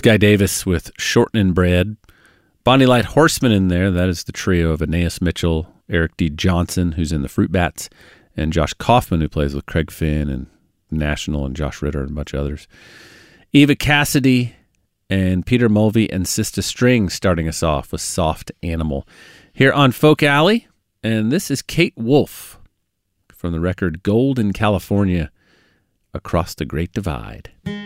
Guy Davis with Shortening Bread. Bonnie Light Horseman in there. That is the trio of Aeneas Mitchell, Eric D. Johnson, who's in the Fruit Bats, and Josh Kaufman, who plays with Craig Finn and National and Josh Ritter and a bunch of others. Eva Cassidy and Peter Mulvey and Sista String starting us off with Soft Animal. Here on Folk Alley, and this is Kate Wolf from the record Gold in California, Across the Great Divide.